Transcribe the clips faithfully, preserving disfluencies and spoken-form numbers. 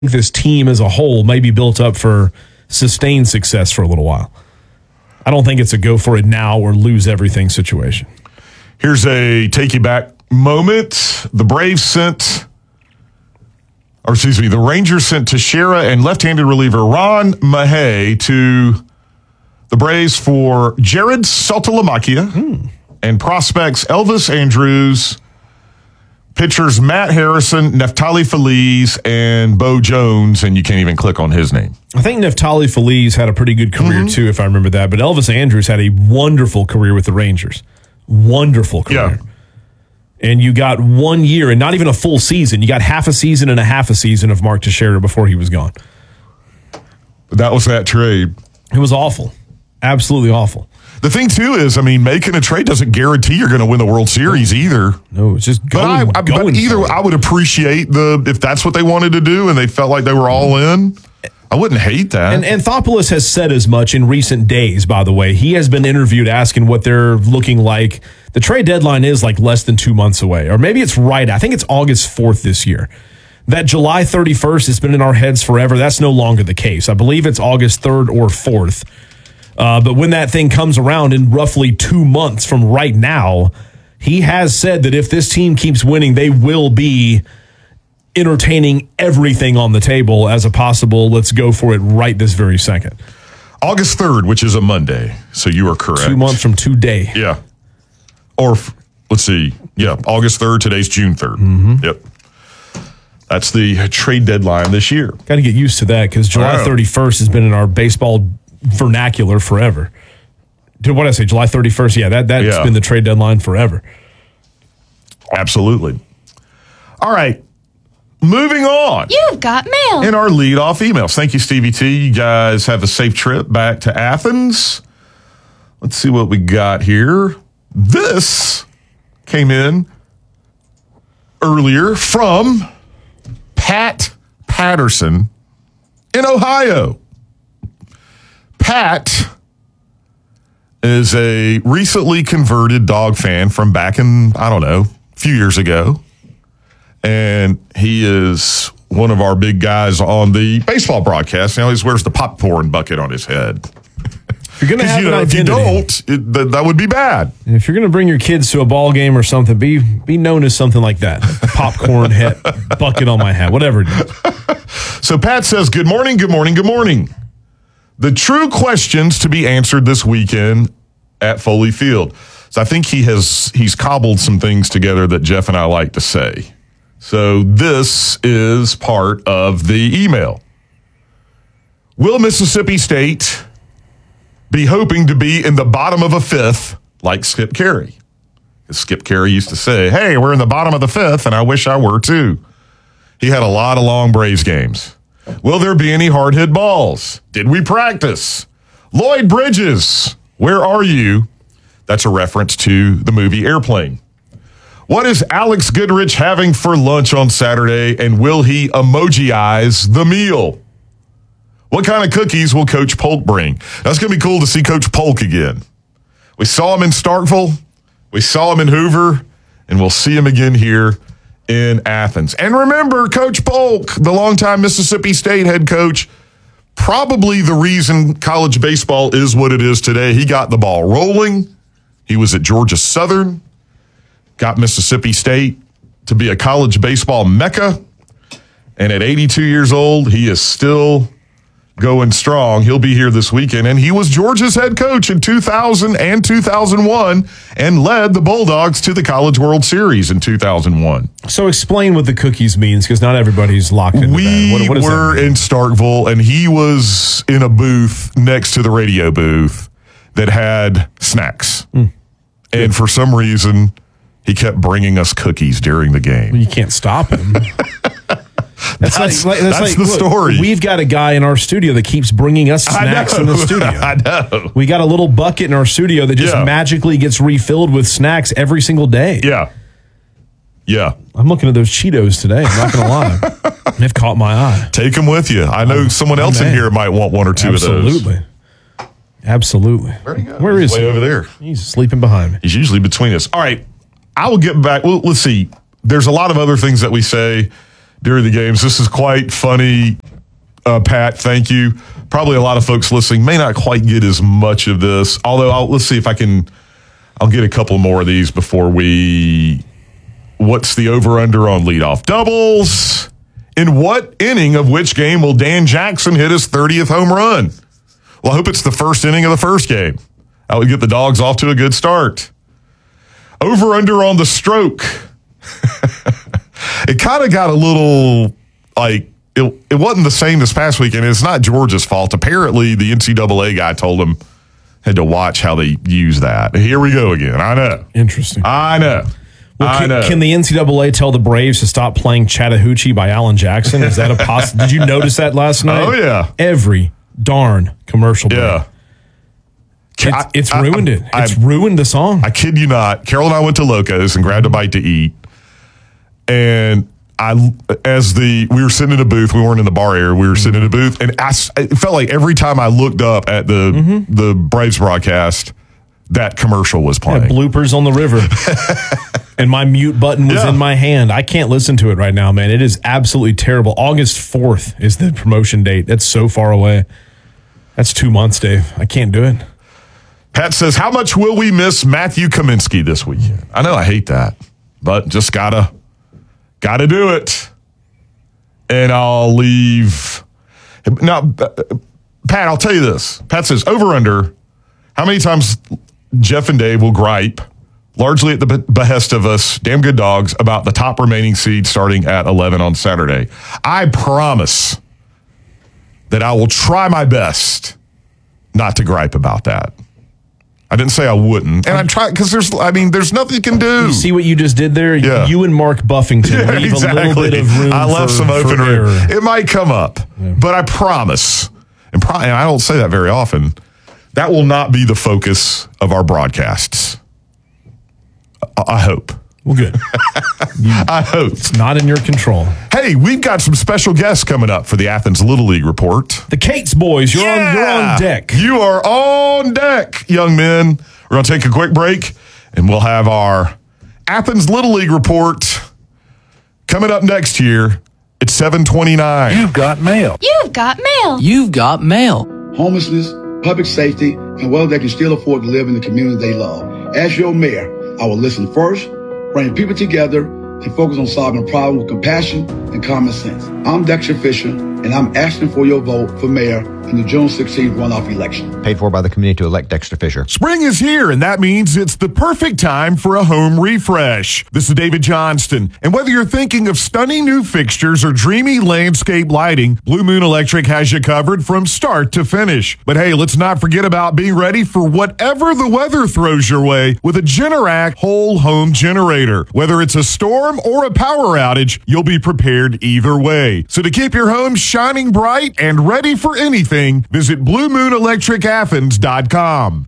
this team as a whole may be built up for sustained success for a little while. I don't think it's a go for it now or lose everything situation. Here's a take you back moment. The Braves sent, or excuse me, the Rangers sent Teixeira and left-handed reliever Ron Mahay to the Braves for Jared Saltalamacchia hmm. and prospects Elvis Andrus, pitchers Matt Harrison, Neftali Feliz, and Bo Jones, and you can't even click on his name. I think Neftali Feliz had a pretty good career, mm-hmm. too, if I remember that. But Elvis Andrus had a wonderful career with the Rangers. Wonderful career. Yeah. And you got one year and not even a full season. You got half a season and a half a season of Mark Teixeira before he was gone. That was that trade. It was awful. Absolutely awful. The thing, too, is, I mean, making a trade doesn't guarantee you're going to win the World Series either. No, it's just going, but I, I, going but either I would appreciate the if that's what they wanted to do and they felt like they were all in. I wouldn't hate that. And Anthopoulos has said as much in recent days, by the way. He has been interviewed asking what they're looking like. The trade deadline is like less than two months away, or maybe it's right. I think it's August fourth this year. That July thirty-first has been in our heads forever. That's no longer the case. I believe it's August third or fourth. Uh, but when that thing comes around in roughly two months from right now, he has said that if this team keeps winning, they will be entertaining everything on the table as a possible, let's go for it right this very second. August third, which is a Monday. So you are correct. Two months from today. Yeah. Or, let's see. Yeah, August third. Today's June third. Mm-hmm. Yep. That's the trade deadline this year. Got to get used to that because July thirty-first has been in our baseball vernacular forever. Dude, what did I say? July thirty-first? Yeah, that, that's yeah. been the trade deadline forever. Absolutely. All right. Moving on. You've got mail. In our lead-off emails. Thank you, Stevie T. You guys have a safe trip back to Athens. Let's see what we got here. This came in earlier from Pat Patterson in Ohio. Pat is a recently converted dog fan from back in, I don't know, a few years ago. And he is one of our big guys on the baseball broadcast. He always wears the popcorn bucket on his head. If you're going to have you an know, identity, if you don't, it, th- that would be bad. If you're going to bring your kids to a ball game or something, be be known as something like that. Popcorn head, bucket on my hat, whatever it is. So Pat says, good morning, good morning, good morning. The true questions to be answered this weekend at Foley Field. So I think he has he's cobbled some things together that Jeff and I like to say. So this is part of the email. Will Mississippi State be hoping to be in the bottom of a fifth like Skip Carey? As Skip Carey used to say, hey, we're in the bottom of the fifth, and I wish I were too. He had a lot of long Braves games. Will there be any hard hit balls? Did we practice? Lloyd Bridges, where are you? That's a reference to the movie Airplane. What is Alex Goodrich having for lunch on Saturday, and will he emojiize the meal? What kind of cookies will Coach Polk bring? That's going to be cool to see Coach Polk again. We saw him in Starkville. We saw him in Hoover, and we'll see him again here in Athens. And remember, Coach Polk, the longtime Mississippi State head coach, probably the reason college baseball is what it is today. He got the ball rolling. He was at Georgia Southern. Got Mississippi State to be a college baseball mecca. And at eighty-two years old, he is still going strong. He'll be here this weekend. And he was Georgia's head coach in two thousand and two thousand one and led the Bulldogs to the College World Series in two thousand one. So explain what the cookies means, because not everybody's locked into we that. What, what does were that mean? In Starkville, and he was in a booth next to the radio booth that had snacks. Mm. And for some reason, he kept bringing us cookies during the game. Well, you can't stop him. That's, that's, like, that's, that's like, the look, story. We've got a guy in our studio that keeps bringing us snacks in the studio. I know. We got a little bucket in our studio that just yeah. magically gets refilled with snacks every single day. Yeah. Yeah. I'm looking at those Cheetos today. I'm not going to lie. They've caught my eye. Take them with you. I know oh, someone else in here might want one or two Absolutely. of those. Absolutely. Where'd he go? Where He's is way he? over there. He's sleeping behind me. He's usually between us. All right. I will get back. Well, let's see. There's a lot of other things that we say. during the games. This is quite funny, uh, Pat. Thank you. Probably a lot of folks listening may not quite get as much of this, although I'll, let's see if I can, I'll get a couple more of these before we, what's the over-under on leadoff doubles? In what inning of which game will Dan Jackson hit his thirtieth home run? Well, I hope it's the first inning of the first game. That would get the Dogs off to a good start. Over-under on the stroke. It kind of got a little, like, it, it wasn't the same this past weekend. It's not Georgia's fault. Apparently, the N C double A guy told him, had to watch how they use that. Here we go again. I know. Interesting. I know. Well, I can, know. can the N C double A tell the Braves to stop playing Chattahoochee by Alan Jackson? Is that a poss- Did you notice that last night? Oh, yeah. Every darn commercial break. Yeah. It's, I, it's I, ruined it. I, It's ruined the song. I kid you not. Carol and I went to Loco's and grabbed a bite to eat. And I, as the, we were sitting in a booth, we weren't in the bar area, we were sitting in a booth, and I, it felt like every time I looked up at the mm-hmm. the Braves broadcast, that commercial was playing. Yeah, bloopers on the river. And my mute button was yeah. in my hand. I can't listen to it right now, man. It is absolutely terrible. August fourth is the promotion date. That's so far away. That's two months, Dave. I can't do it. Pat says, how much will we miss Matthew Kaminsky this weekend? I know I hate that, but just gotta, gotta do it. And I'll leave. Now, Pat, I'll tell you this. Pat says, over under, how many times Jeff and Dave will gripe, largely at the behest of us damn good dogs, about the top remaining seed starting at eleven on Saturday. I promise that I will try my best not to gripe about that. I didn't say I wouldn't. And I try, because there's, I mean, there's nothing you can do. You see what you just did there? Yeah. You and Mark Buffington Yeah, leave exactly. a little bit of room I left for, some open for room. error. It might come up, yeah. But I promise, and, pro- and I don't say that very often, that will not be the focus of our broadcasts. I, I hope. Well, good. You, I hope. It's not in your control. Hey, we've got some special guests coming up for the Athens Little League Report. The Cates boys, you're, yeah! on, you're on deck. You are on deck, young men. We're going to take a quick break, and we'll have our Athens Little League Report coming up next year at seven twenty-nine. You've got mail. You've got mail. You've got mail. Homelessness, public safety, and whether they can still afford to live in the community they love. As your mayor, I will listen first, bring people together, and focus on solving a problem with compassion and common sense. I'm Dexter Fisher, and I'm asking for your vote for mayor in the June sixteenth runoff election. Paid for by the community to elect Dexter Fisher. Spring is here, and that means it's the perfect time for a home refresh. This is David Johnston, and whether you're thinking of stunning new fixtures or dreamy landscape lighting, Blue Moon Electric has you covered from start to finish. But hey, let's not forget about being ready for whatever the weather throws your way with a Generac whole home generator. Whether it's a storm or a power outage, you'll be prepared either way. So to keep your home shining bright and ready for anything, visit blue moon electric athens dot com.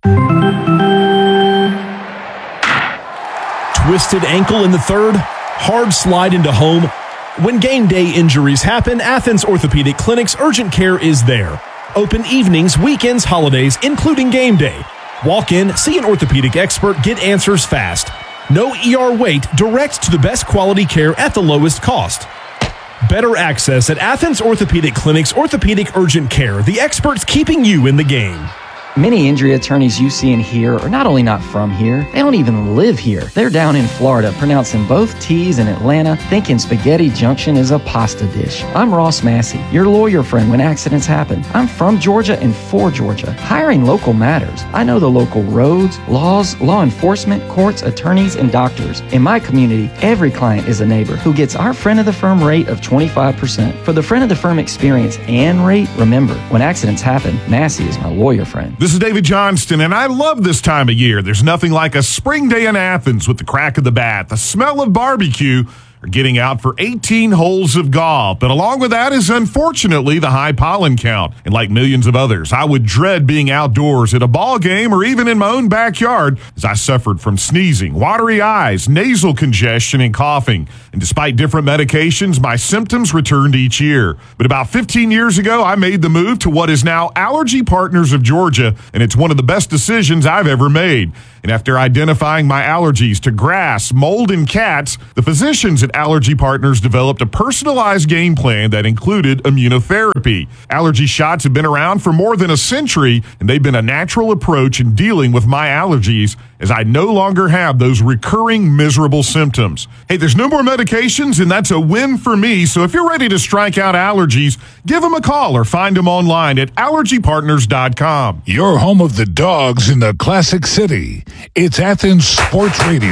Twisted ankle in the third, hard slide into home. When game day injuries happen, Athens Orthopedic Clinic's urgent care is there. Open evenings, weekends, holidays, including game day. Walk in, see an orthopedic expert, get answers fast. No E R wait, direct to the best quality care at the lowest cost. Better access at Athens Orthopedic Clinic's Orthopedic Urgent Care, the experts keeping you in the game. Many injury attorneys you see and hear are not only not from here, they don't even live here. They're down in Florida, pronouncing both T's in Atlanta, thinking Spaghetti Junction is a pasta dish. I'm Ross Massey, your lawyer friend when accidents happen. I'm from Georgia and for Georgia. Hiring local matters. I know the local roads, laws, law enforcement, courts, attorneys, and doctors. In my community, every client is a neighbor who gets our friend of the firm rate of twenty-five percent. For the friend of the firm experience and rate, remember, when accidents happen, Massey is my lawyer friend. This is David Johnston, and I love this time of year. There's nothing like a spring day in Athens with the crack of the bat, the smell of barbecue, or getting out for eighteen holes of golf. But along with that is, unfortunately, the high pollen count. And like millions of others, I would dread being outdoors at a ball game or even in my own backyard, as I suffered from sneezing, watery eyes, nasal congestion, and coughing. And despite different medications, my symptoms returned each year. But about fifteen years ago, I made the move to what is now Allergy Partners of Georgia, and it's one of the best decisions I've ever made. And after identifying my allergies to grass, mold, and cats, the physicians at at Allergy Partners developed a personalized game plan that included immunotherapy. Allergy shots have been around for more than a century, and they've been a natural approach in dealing with my allergies as I no longer have those recurring miserable symptoms. Hey, there's no more medications, and that's a win for me. So if you're ready to strike out allergies, give them a call or find them online at allergy partners dot com. Your home of the Dogs in the Classic City. It's Athens Sports Radio.